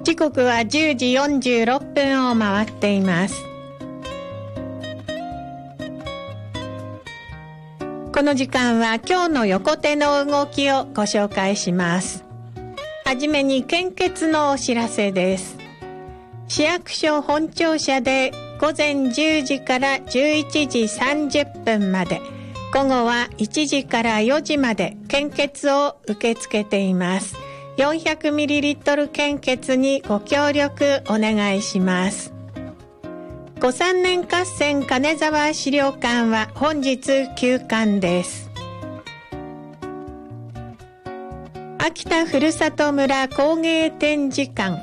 時刻は10時46分を回っています。この時間は今日の横手の動きをご紹介します。はじめに献血のお知らせです。市役所本庁舎で午前10時から11時30分まで、午後は1時から4時まで献血を受け付けています。400ml 献血にご協力お願いします。御三年合戦金沢資料館は本日休館です。秋田ふるさと村工芸展示館、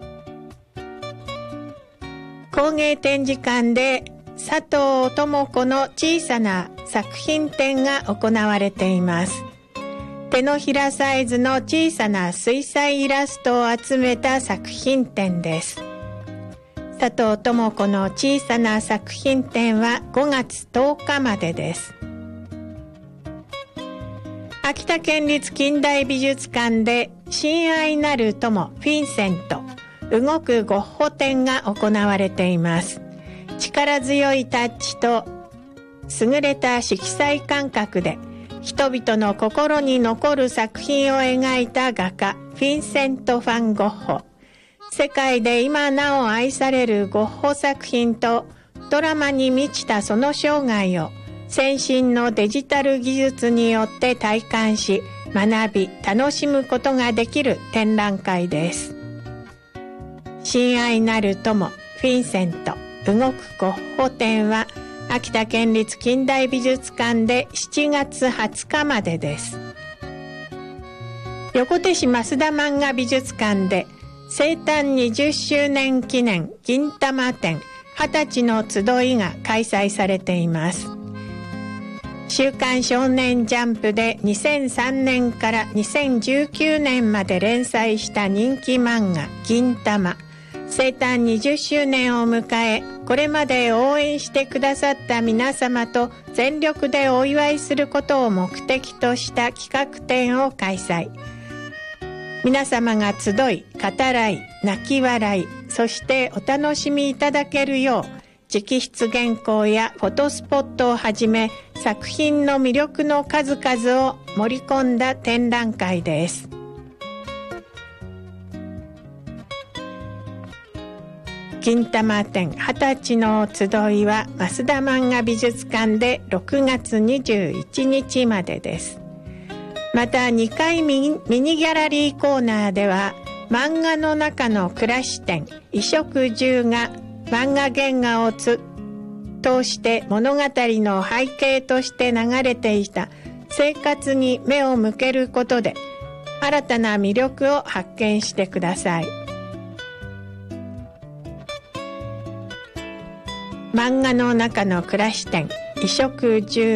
工芸展示館で佐藤智子の小さな作品展が行われています。手のひらサイズの小さな水彩イラストを集めた作品展です。佐藤智子の小さな作品展は5月10日までです。秋田県立近代美術館で親愛なる友フィンセント動くゴッホ展が行われています。力強いタッチと優れた色彩感覚で人々の心に残る作品を描いた画家フィンセント・ファン・ゴッホ。世界で今なお愛されるゴッホ作品とドラマに満ちたその生涯を先進のデジタル技術によって体感し学び楽しむことができる展覧会です。親愛なる友フィンセント動くゴッホ展は秋田県立近代美術館で7月20日までです。横手市増田漫画美術館で生誕20周年記念銀玉展20歳の集いが開催されています。週刊少年ジャンプで2003年から2019年まで連載した人気漫画銀玉、生誕20周年を迎え、これまで応援してくださった皆様と全力でお祝いすることを目的とした企画展を開催。皆様が集い、語らい、泣き笑い、そしてお楽しみいただけるよう、直筆原稿やフォトスポットをはじめ、作品の魅力の数々を盛り込んだ展覧会です。銀玉展20歳の集いは増田漫画美術館で6月21日までです。また2階ミニギャラリーコーナーでは漫画の中の暮らし展衣食住が漫画原画を通して物語の背景として流れていた生活に目を向けることで新たな魅力を発見してください。漫画の中の暮らし展衣食住